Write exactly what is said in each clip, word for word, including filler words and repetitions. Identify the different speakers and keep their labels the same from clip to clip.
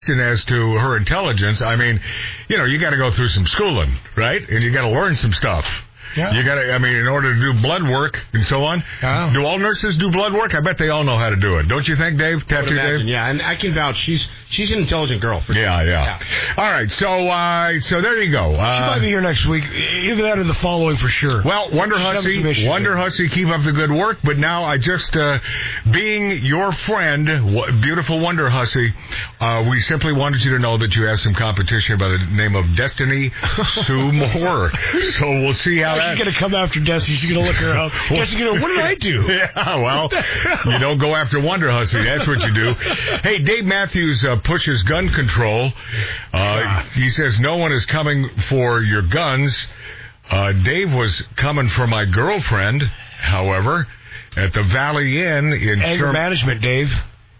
Speaker 1: as to her intelligence. I mean, you know, you got to go through some schooling, right? And you got to learn some stuff. Yeah. You got to, I mean, in order to do blood work and so on. Oh. Do all nurses do blood work? I bet they all know how to do it. Don't you think, Dave? Tattoo Dave?
Speaker 2: Yeah, and I can vouch. She's she's an intelligent girl. For
Speaker 1: yeah, yeah, yeah. All right, so uh, so there you go. Uh,
Speaker 3: she might be here next week. Either that or the following for sure.
Speaker 1: Well, Wonder Hussy, Wonder Hussy, keep up the good work. But now I just, uh, being your friend, w- beautiful Wonder Hussy, uh, we simply wanted you to know that you have some competition by the name of Destiny Sue Moore. So we'll see how that...
Speaker 3: She's going to come after Destiny. She's going to look her up. She's going to, what did I do?
Speaker 1: Yeah, well, you don't go after Wonder Hussy. That's what you do. Hey, Dave Matthews uh, pushes gun control. Uh, he says, no one is coming for your guns. Uh, Dave was coming for my girlfriend, however, at the Valley Inn in...
Speaker 3: Anger Sherm- management, Dave.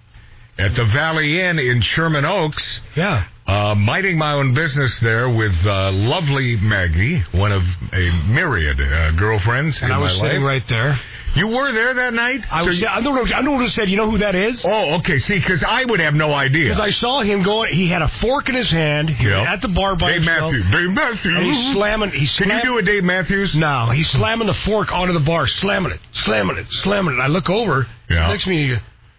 Speaker 1: At the Valley Inn in Sherman Oaks.
Speaker 3: Yeah.
Speaker 1: Uh, minding my own business there with uh, lovely Maggie, one of a myriad uh, girlfriends
Speaker 3: and
Speaker 1: in my life.
Speaker 3: And I was sitting right there.
Speaker 1: You were there that night?
Speaker 3: I was.
Speaker 1: So you,
Speaker 3: I don't know. I don't know. Said, you know who that is?
Speaker 1: Oh, okay. See, because I would have no idea.
Speaker 3: Because I saw him go. He had a fork in his hand. He yep. was at the bar by
Speaker 1: Dave
Speaker 3: himself.
Speaker 1: Matthews. Dave Matthews.
Speaker 3: And he's slamming. He's
Speaker 1: Can
Speaker 3: slam-
Speaker 1: you do a Dave Matthews?
Speaker 3: No. He's slamming the fork onto the bar, slamming it, slamming it, slamming it. I look over.
Speaker 1: Yeah.
Speaker 3: Next to me.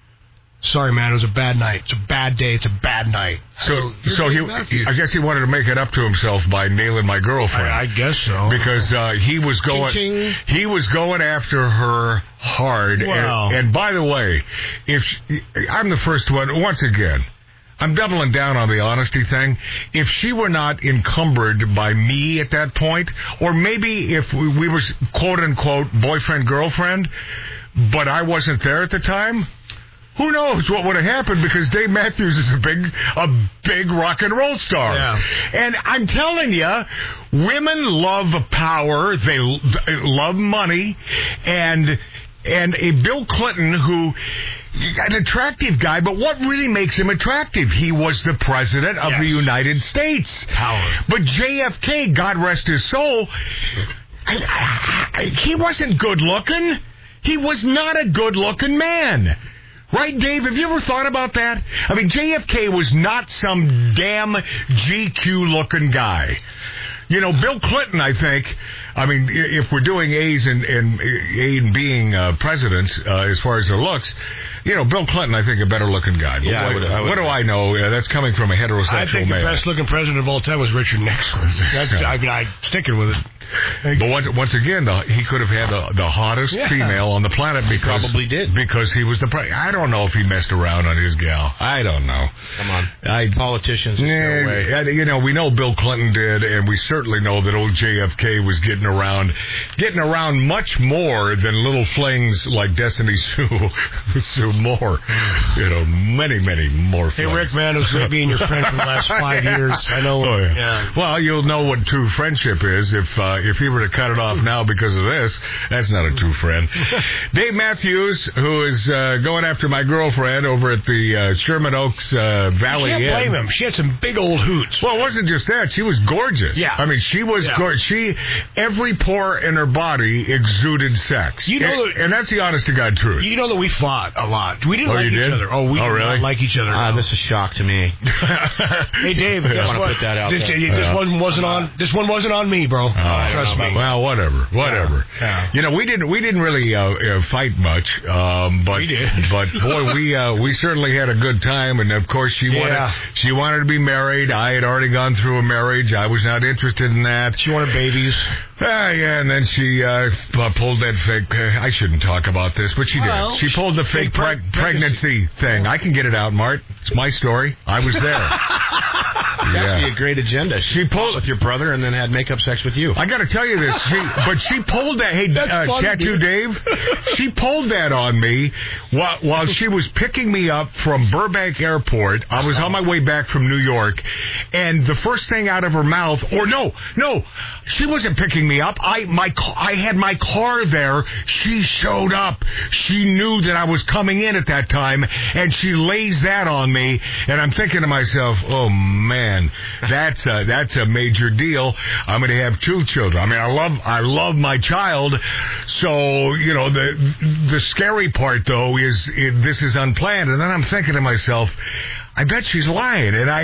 Speaker 3: Sorry, man. It was a bad night. It's a bad day. It's a bad night.
Speaker 1: So, so he, I guess he wanted to make it up to himself by nailing my girlfriend.
Speaker 3: I, I guess so.
Speaker 1: Because uh, he was going, Ching-ching. he was going after her hard.
Speaker 3: Wow.
Speaker 1: And, and by the way, if she, I'm the first one, once again, I'm doubling down on the honesty thing. If she were not encumbered by me at that point, or maybe if we, we were quote unquote boyfriend girlfriend, but I wasn't there at the time. Who knows what would have happened, because Dave Matthews is a big, a big rock and roll star.
Speaker 3: Yeah.
Speaker 1: And I'm telling you, women love power, they love money, and and a Bill Clinton who, an attractive guy, but what really makes him attractive? He was the president of
Speaker 3: yes.
Speaker 1: the United States.
Speaker 3: Power.
Speaker 1: But J F K, God rest his soul, I, I, I, he wasn't good looking. He was not a good looking man. Right, Dave? Have you ever thought about that? I mean, J F K was not some damn G Q-looking guy. You know, Bill Clinton, I think, I mean, if we're doing A's and, and A and being uh, presidents uh, as far as their looks, you know, Bill Clinton, I think, a better-looking guy. But
Speaker 2: yeah,
Speaker 1: what,
Speaker 2: I would, I would
Speaker 1: what do I know? Uh, that's coming from a heterosexual
Speaker 3: I think
Speaker 1: man.
Speaker 3: the best-looking president of all time was Richard Nixon. That's, yeah. I mean, I'm sticking with it.
Speaker 1: But once, once again, the, he could have had the, the hottest
Speaker 3: yeah.
Speaker 1: female on the planet because
Speaker 2: probably did
Speaker 1: because he was the president. I don't know if he messed around on his gal. I don't know.
Speaker 2: Come on, I, politicians. Nah,
Speaker 1: and, you know, we know Bill Clinton did, and we certainly know that old J F K was getting around, getting around much more than little flings like Destiny Sue, Sue Moore. You know, many, many more.
Speaker 3: Hey,
Speaker 1: flings.
Speaker 3: Rick, man, it was great being your friend for the last five years. I know.
Speaker 1: Oh, yeah.
Speaker 3: yeah.
Speaker 1: Well, you'll know what true friendship is if uh, if he were to cut it off now because of this. That's not a true friend. Dave Matthews, who is uh, going after my girlfriend over at the uh, Sherman Oaks uh, Valley Inn.
Speaker 3: You can't blame him. She had some big old hoots.
Speaker 1: Well, it wasn't just that. She was gorgeous.
Speaker 3: Yeah.
Speaker 1: I mean, she was
Speaker 3: yeah.
Speaker 1: gorgeous. She, every pore in her body exuded sex.
Speaker 3: You know,
Speaker 1: and, that, and that's the honest to God truth.
Speaker 3: You know that we fought a lot. We didn't
Speaker 1: oh,
Speaker 3: like
Speaker 1: you
Speaker 3: each
Speaker 1: did?
Speaker 3: other. Oh, we
Speaker 1: oh,
Speaker 3: did
Speaker 1: really?
Speaker 3: not like each other.
Speaker 2: Ah,
Speaker 3: no.
Speaker 2: this is a shock to me.
Speaker 3: Hey, Dave,
Speaker 2: I want to put that out
Speaker 3: this,
Speaker 2: there.
Speaker 3: This
Speaker 1: yeah.
Speaker 3: one wasn't on. This one wasn't on me, bro.
Speaker 1: Oh,
Speaker 3: Trust me.
Speaker 1: Well, whatever, whatever.
Speaker 3: Yeah. Yeah.
Speaker 1: You know, we didn't we didn't really uh, uh, fight much, um, but
Speaker 3: we did.
Speaker 1: but boy, we uh, we certainly had a good time. And of course, she
Speaker 3: yeah.
Speaker 1: wanted she wanted to be married. I had already gone through a marriage. I was not interested in that.
Speaker 3: She wanted babies.
Speaker 1: Ah, yeah, and then she uh, pulled that fake. Uh, I shouldn't talk about this, but she
Speaker 3: well,
Speaker 1: did. She pulled the fake pre-
Speaker 3: pre-
Speaker 1: pregnancy thing. I can get it out, Mart. It's my story. I was there.
Speaker 2: That's
Speaker 1: yeah.
Speaker 2: be a great agenda. She,
Speaker 1: she pulled
Speaker 2: with your brother and then had makeup sex with you.
Speaker 1: I got to tell you this, she, but she pulled that. Hey, uh, funny, Tattoo dude. Dave, she pulled that on me while, while she was picking me up from Burbank Airport. I was on my way back from New York, and the first thing out of her mouth, or no, no, she wasn't picking me up. I my I had my car there. She showed up. She knew that I was coming in at that time, and she lays that on me. And I'm thinking to myself, oh man, that's a, that's a major deal. I'm going to have two children. I mean, I love I love my child. So you know, the the scary part though is it, this is unplanned. And then I'm thinking to myself, I bet she's lying. And I